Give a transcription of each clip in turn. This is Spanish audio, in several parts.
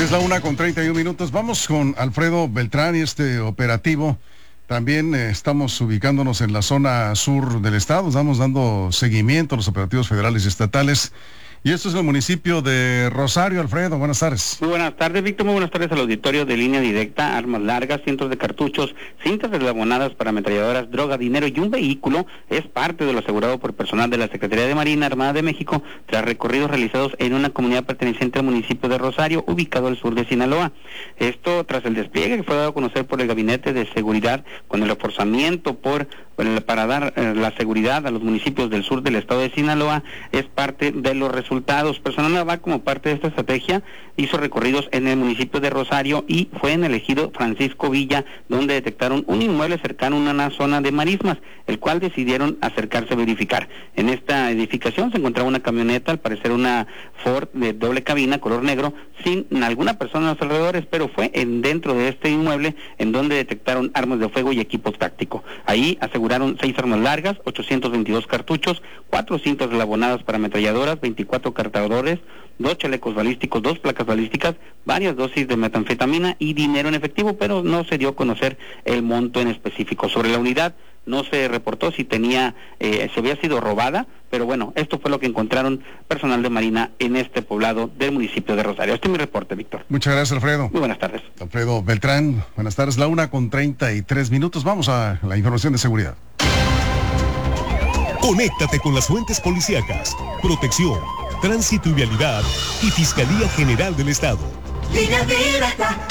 Es la 1:31. Vamos con Alfredo Beltrán y este operativo. También estamos ubicándonos en la zona sur del estado. Estamos dando seguimiento a los operativos federales y estatales. Y esto es el municipio de Rosario. Alfredo, buenas tardes. Muy buenas tardes, Víctor. Muy buenas tardes al auditorio de Línea Directa. Armas largas, cientos de cartuchos, cintas deslabonadas para ametralladoras, droga, dinero y un vehículo es parte de lo asegurado por personal de la Secretaría de Marina Armada de México tras recorridos realizados en una comunidad perteneciente al municipio de Rosario, ubicado al sur de Sinaloa. Esto tras el despliegue que fue dado a conocer por el Gabinete de Seguridad con el reforzamiento para dar la seguridad a los municipios del sur del estado de Sinaloa. Es parte de los resultados. Personal Naval, como parte de esta estrategia, hizo recorridos en el municipio de Rosario y fue en el ejido Francisco Villa, donde detectaron un inmueble cercano a una zona de marismas, el cual decidieron acercarse a verificar. En esta edificación se encontraba una camioneta, al parecer una Ford de doble cabina, color negro, sin alguna persona a los alrededores, pero fue dentro de este inmueble en donde detectaron armas de fuego y equipo táctico. Ahí aseguraron 6 armas largas, 822 cartuchos, 4 cintas relabonadas para ametralladoras, 24 cargadores, 2 chalecos balísticos, 2 placas balísticas, varias dosis de metanfetamina y dinero en efectivo, pero no se dio a conocer el monto en específico. Sobre la unidad no se reportó si había sido robada, pero bueno, esto fue lo que encontraron personal de Marina en este poblado del municipio de Rosario. Este es mi reporte, Víctor. Muchas gracias, Alfredo. Muy buenas tardes. Alfredo Beltrán, buenas tardes. La 1:33. Vamos a la información de seguridad. Conéctate con las fuentes policíacas, protección, tránsito y vialidad y Fiscalía General del Estado. Línea Directa.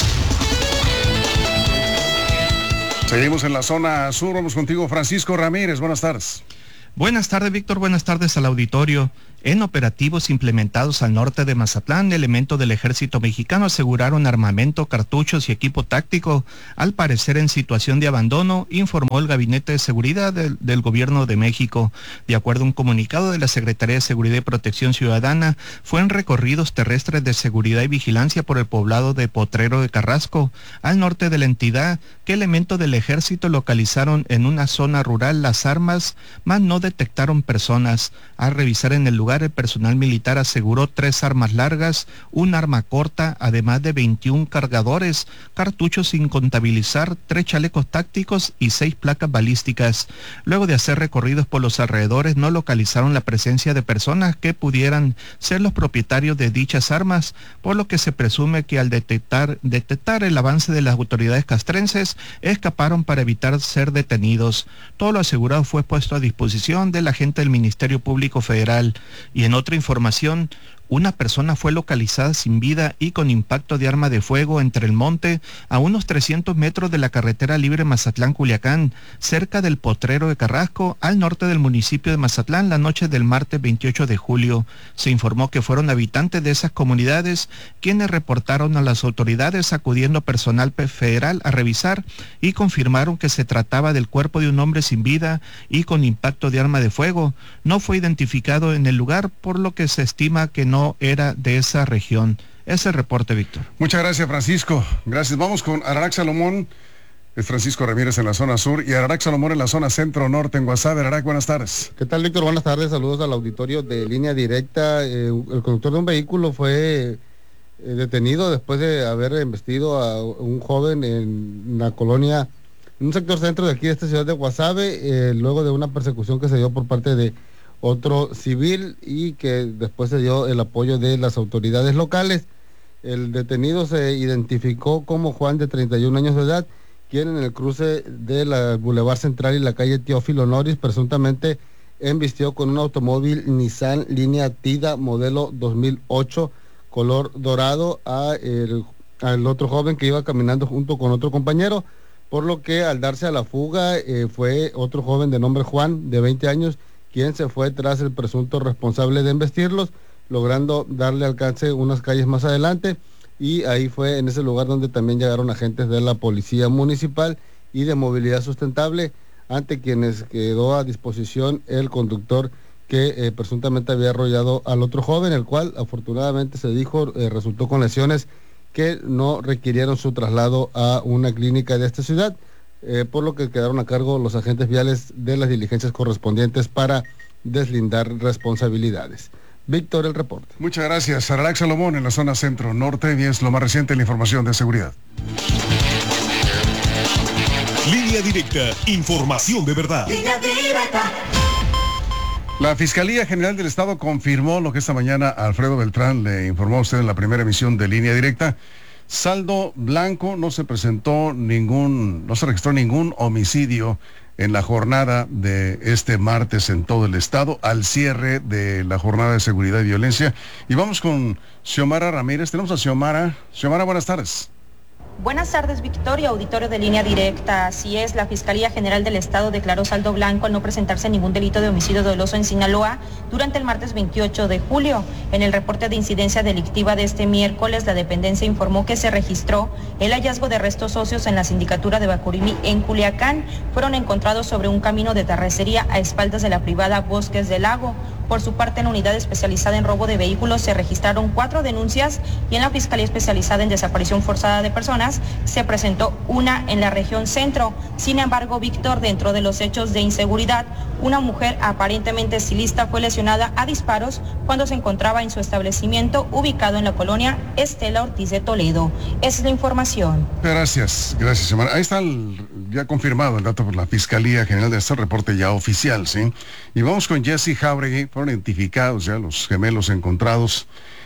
Seguimos en la zona sur. Vamos contigo, Francisco Ramírez. Buenas tardes. Buenas tardes, Víctor. Buenas tardes al auditorio. En operativos implementados al norte de Mazatlán, elementos del ejército mexicano aseguraron armamento, cartuchos y equipo táctico, al parecer en situación de abandono, informó el Gabinete de Seguridad del Gobierno de México. De acuerdo a un comunicado de la Secretaría de Seguridad y Protección Ciudadana, fueron recorridos terrestres de seguridad y vigilancia por el poblado de Potrero de Carrasco, al norte de la entidad, que elementos del ejército localizaron en una zona rural las armas, mas no detectaron personas. Al revisar en el lugar, el personal militar aseguró 3 armas largas, un arma corta, además de 21 cargadores, cartuchos sin contabilizar, 3 chalecos tácticos y 6 placas balísticas. Luego de hacer recorridos por los alrededores, no localizaron la presencia de personas que pudieran ser los propietarios de dichas armas, por lo que se presume que al detectar el avance de las autoridades castrenses, escaparon para evitar ser detenidos. Todo lo asegurado fue puesto a disposición del agente del Ministerio Público Federal. Y en otra información, una persona fue localizada sin vida y con impacto de arma de fuego entre el monte a unos 300 metros de la carretera libre Mazatlán-Culiacán, cerca del Potrero de Carrasco, al norte del municipio de Mazatlán, la noche del martes 28 de julio. Se informó que fueron habitantes de esas comunidades quienes reportaron a las autoridades, acudiendo personal federal a revisar, y confirmaron que se trataba del cuerpo de un hombre sin vida y con impacto de arma de fuego. No fue identificado en el lugar, por lo que se estima que no era de esa región. Es el reporte, Víctor. Muchas gracias, Francisco. Gracias. Vamos con Ararac Salomón. Es Francisco Ramírez en la zona sur y Ararac Salomón en la zona centro-norte, en Guasave. Ararac, buenas tardes. ¿Qué tal, Víctor? Buenas tardes. Saludos al auditorio de Línea Directa. El conductor de un vehículo fue detenido después de haber embestido a un joven en la colonia, en un sector centro de aquí de esta ciudad de Guasave, luego de una persecución que se dio por parte de otro civil y que después se dio el apoyo de las autoridades locales. El detenido se identificó como Juan, de 31 años de edad, quien en el cruce de la Boulevard Central y la calle Teófilo Noris presuntamente embistió con un automóvil Nissan línea Tida modelo 2008 color dorado al otro joven que iba caminando junto con otro compañero, por lo que al darse a la fuga fue otro joven de nombre Juan, de 20 años, quien se fue tras el presunto responsable de embestirlos, logrando darle alcance unas calles más adelante, y ahí fue en ese lugar donde también llegaron agentes de la Policía Municipal y de Movilidad Sustentable, ante quienes quedó a disposición el conductor que presuntamente había arrollado al otro joven, el cual afortunadamente se dijo resultó con lesiones que no requirieron su traslado a una clínica de esta ciudad. Por lo que quedaron a cargo los agentes viales de las diligencias correspondientes para deslindar responsabilidades. Víctor, el reporte. Muchas gracias. Aralac Salomón en la zona centro-norte y es lo más reciente en la información de seguridad. Línea Directa, información de verdad. Línea Directa. La Fiscalía General del Estado confirmó lo que esta mañana Alfredo Beltrán le informó a usted en la primera emisión de Línea Directa. Saldo blanco, no se registró ningún homicidio en la jornada de este martes en todo el estado, al cierre de la jornada de seguridad y violencia. Y vamos con Xiomara Ramírez. Tenemos a Xiomara. Xiomara, buenas tardes. Buenas tardes, Victoria, auditorio de Línea Directa. Así es, la Fiscalía General del Estado declaró saldo blanco al no presentarse ningún delito de homicidio doloso en Sinaloa durante el martes 28 de julio. En el reporte de incidencia delictiva de este miércoles, la dependencia informó que se registró el hallazgo de restos óseos en la sindicatura de Bacurimí en Culiacán. Fueron encontrados sobre un camino de terracería a espaldas de la privada Bosques del Lago. Por su parte, en la unidad especializada en robo de vehículos se registraron 4 denuncias y en la Fiscalía Especializada en Desaparición Forzada de Personas se presentó una en la región centro. Sin embargo, Víctor, dentro de los hechos de inseguridad, una mujer aparentemente estilista fue lesionada a disparos cuando se encontraba en su establecimiento ubicado en la colonia Estela Ortiz de Toledo. Esa es la información. Gracias, Xiomara. Ahí está ya confirmado el dato por la Fiscalía General de este reporte ya oficial, ¿sí? Y vamos con Jesse Jauregui. Fueron identificados ya los gemelos encontrados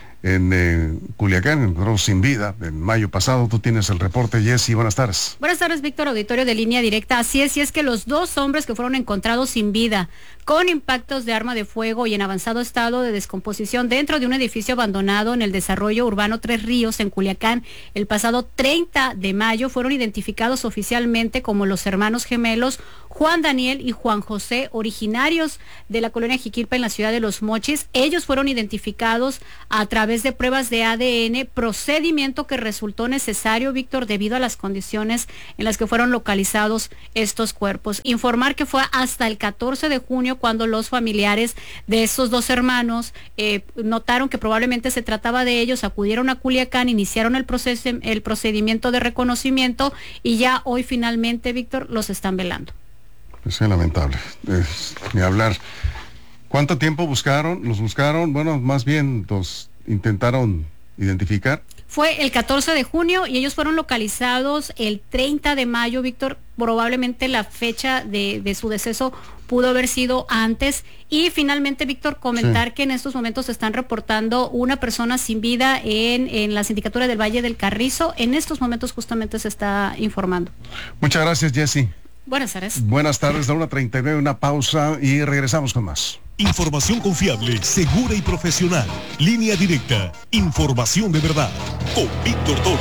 en Culiacán, encontrados sin vida en mayo pasado. Tú tienes el reporte, Jessy. Buenas tardes. Buenas tardes, Víctor, auditorio de Línea Directa. Así es, y es que los 2 hombres que fueron encontrados sin vida, con impactos de arma de fuego y en avanzado estado de descomposición dentro de un edificio abandonado en el desarrollo urbano Tres Ríos, en Culiacán, el pasado 30 de mayo, fueron identificados oficialmente como los hermanos gemelos Juan Daniel y Juan José, originarios de la colonia Jiquilpa en la ciudad de Los Mochis. Ellos fueron identificados a través de pruebas de ADN, procedimiento que resultó necesario, Víctor, debido a las condiciones en las que fueron localizados estos cuerpos. Informar que fue hasta el 14 de junio cuando los familiares de estos 2 hermanos notaron que probablemente se trataba de ellos, acudieron a Culiacán, iniciaron el procedimiento de reconocimiento y ya hoy finalmente, Víctor, los están velando. Es lamentable, ni hablar. ¿Cuánto tiempo buscaron? ¿Los buscaron? Bueno, más bien los intentaron identificar. Fue el 14 de junio y ellos fueron localizados el 30 de mayo, Víctor. Probablemente la fecha de su deceso pudo haber sido antes. Y finalmente, Víctor, comentar que en estos momentos se están reportando una persona sin vida en la sindicatura del Valle del Carrizo. En estos momentos justamente se está informando. Muchas gracias, Jessy. Buenas tardes. Buenas tardes, da 1:39, una pausa y regresamos con más. Información confiable, segura y profesional. Línea Directa, información de verdad. Con Víctor Torres.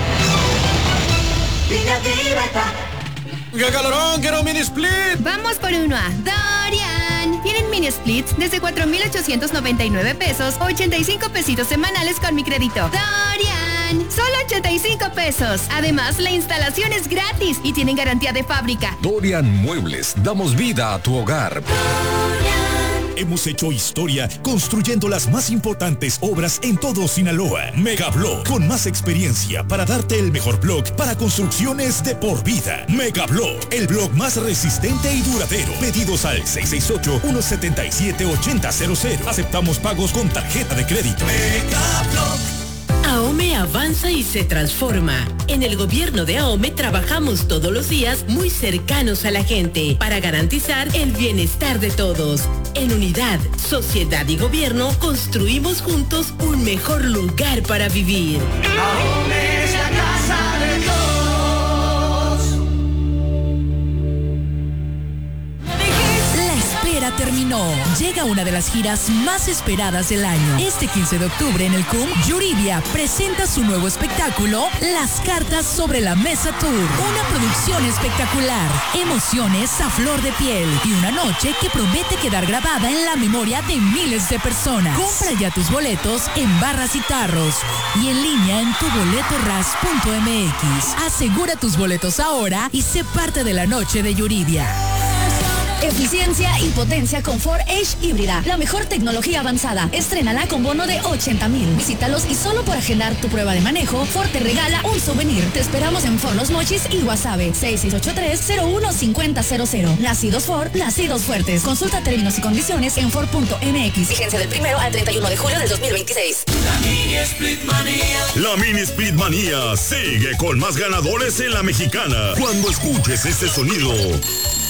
Línea Directa. ¡Qué calorón! ¡Quiero un mini split! Vamos por uno a Dorian. Tienen mini splits desde 4,899 pesos, 85 pesitos semanales con mi crédito. Dorian, solo 85 pesos. Además, la instalación es gratis y tienen garantía de fábrica. Dorian Muebles, damos vida a tu hogar. Hemos hecho historia construyendo las más importantes obras en todo Sinaloa. Megablock, con más experiencia para darte el mejor block para construcciones de por vida. Megablock, el block más resistente y duradero. Pedidos al 668-177-8000. Aceptamos pagos con tarjeta de crédito. Megablock. AOME avanza y se transforma. En el gobierno de AOME trabajamos todos los días muy cercanos a la gente para garantizar el bienestar de todos. En unidad, sociedad y gobierno construimos juntos un mejor lugar para vivir. AOME es la casa de todos. Terminó. Llega una de las giras más esperadas del año. Este 15 de octubre en el CUM, Yuridia presenta su nuevo espectáculo, Las Cartas sobre la Mesa Tour. Una producción espectacular, emociones a flor de piel y una noche que promete quedar grabada en la memoria de miles de personas. Compra ya tus boletos en Barras y Tarros y en línea en tuboletorras.mx. Asegura tus boletos ahora y sé parte de la noche de Yuridia. Eficiencia y potencia con Ford Edge híbrida. La mejor tecnología avanzada. Estrénala con bono de 80,000. Visítalos y solo por agendar tu prueba de manejo, Ford te regala un souvenir. Te esperamos en Ford Los Mochis y Guasave. 6683-015000. Nacidos Ford, nacidos fuertes. Consulta términos y condiciones en Ford.mx. Vigencia del 1 al 31 de julio del 2026. La Mini Split Manía. La Mini Split Manía sigue con más ganadores en la Mexicana. Cuando escuches este sonido,